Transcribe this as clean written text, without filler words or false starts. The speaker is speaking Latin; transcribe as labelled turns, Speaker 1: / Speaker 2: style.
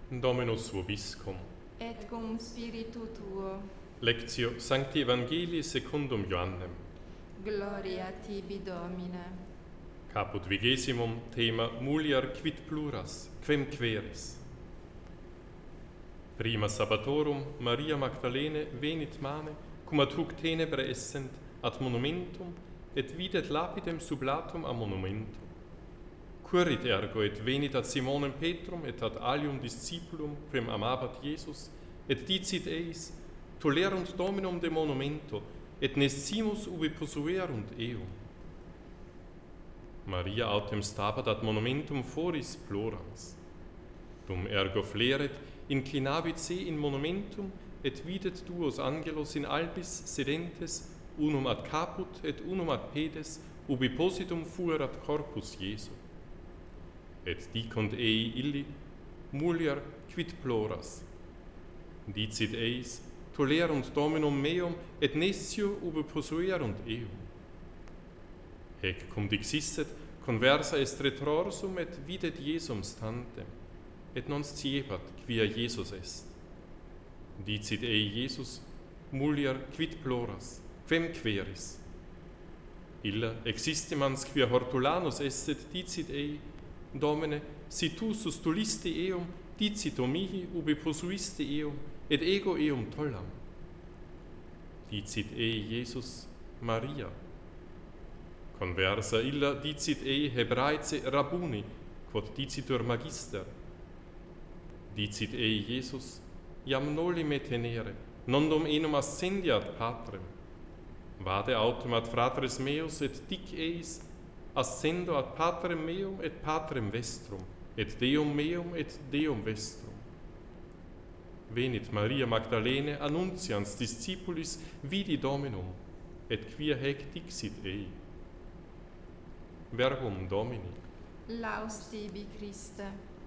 Speaker 1: Dominus vobiscum.
Speaker 2: Et cum spiritu tuo.
Speaker 1: Lectio Sancti Evangelii secundum Ioannem.
Speaker 2: Gloria tibi, Domine.
Speaker 1: Caput vigesimum thema mulier quid pluras, quem queris. Prima sabbatorum Maria Magdalene venit mane, cum ad huc tenebrae essent ad monumentum, et videt lapidem sublatum a monumentum. Currit ergo et venit ad Simonem Petrum et ad alium discipulum prem amabat Iesus, et dicit eis, tolerunt Dominum de monumento, et nescimus ubi posuerunt eum. Maria autem stabat ad monumentum foris plorans. Dum ergo fleret, inclinavit se in monumentum, et videt duos angelos in albis sedentes, unum ad caput et unum ad pedes, ubi positum fuerat corpus Jesu. Et dicunt ei illi, mulier quid ploras. Dicit eis, tolerunt Dominum meum, et nescio ubi posuerunt eum. Hec cum dixisset, conversa est retrorsum, et videt Jesum stantem, et non sciebat quia Jesus est. Dicit ei Iesus, mulier quid ploras, quem queris? Illa existimans quia hortulanus esset, dicit ei, Domine, si tu sustulisti eum, dicito mihi ubi posuisti eum, et ego eum tollam. Dicit ei Iesus, Maria. Conversa illa dicit ei Hebraice Rabbuni, quod dicitur Magister. Dicit ei Iesus, iam noli me tenere, nondum enum ascendiat Patrem. Vade autem ad fratres meus, et dic eis, ascendo ad Patrem meum et Patrem vestrum, et Deum meum et Deum vestrum. Venit Maria Magdalene annuncians discipulis vidi Dominum, et quia hec dixit ei. Verbum Domini.
Speaker 2: Laus tibi, Christe.